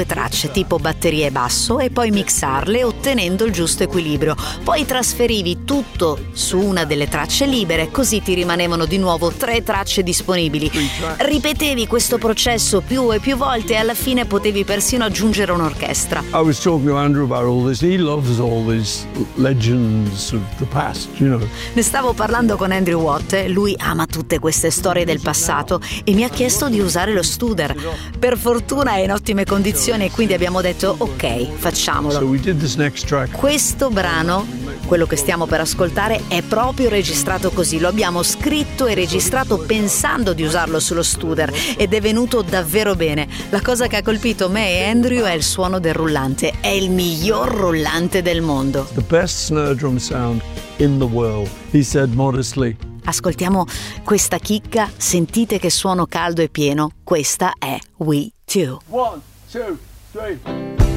2 tracce tipo batteria e basso e poi mixarle ottenendo il giusto equilibrio. Poi trasferivi tutto su una delle tracce libere, così ti rimanevano di nuovo 3 tracce disponibili. Ripetevi questo processo più e più volte e alla fine potevi persino aggiungere un'orchestra. I was talking to Andrew about all this. He loves all these legends of the past, you know. Ne stavo parlando con Andrew Watt, lui ama tutte queste storie del passato e mi ha chiesto di usare lo Studer. Per fortuna è in ottime condizioni e quindi abbiamo detto ok, facciamolo. So we did this next track. Questo brano, quello che stiamo per ascoltare, è proprio registrato così. Lo abbiamo scritto e registrato pensando di usarlo sullo Studer ed è venuto davvero bene. La cosa che ha colpito me e Andrew è il suono del rullante. È il miglior rullante del mondo. The best snare drum sound in the world, he said modestly. Ascoltiamo questa chicca, sentite che suono caldo e pieno. Questa è We Two. 1, 2, 3.